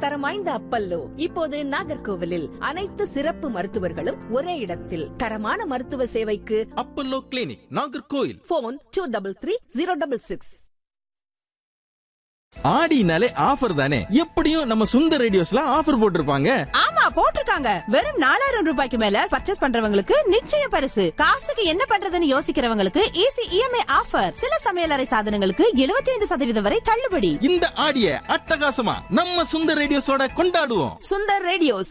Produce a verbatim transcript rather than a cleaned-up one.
தரம் வாய்ந்த அப்பல்லோ இப்போது நாகர்கோவிலில் அனைத்து சிறப்பு மருத்துவர்களும் ஒரே இடத்தில். தரமான மருத்துவ சேவைக்கு Apollo clinic, Nagercoil. Phone two double three zero double six. ஆடினாலே offer தானே, எப்படியும் நம்ம சுந்தர் ரேடியோஸ்ல ஆஃபர் போட்டிருப்பாங்க. ஆமா போட்டிருக்காங்க. வெறும் நாலாயிரம் ரூபாய்க்கு மேல பர்ச்சேஸ் பண்றவங்களுக்கு நிச்சய பரிசு. காசுக்கு என்ன பண்றதுன்னு யோசிக்கிறவங்களுக்கு ஈஸி இஎம்ஐ ஆஃபர். சில சமையலறை சாதனங்களுக்கு எழுபத்தி ஐந்து சதவீதம் வரை தள்ளுபடி. இந்த ஆடிய அட்டகாசமா நம்ம சுந்தர் ரேடியோஸோட கொண்டாடுவோம். சுந்தர் ரேடியோஸ்,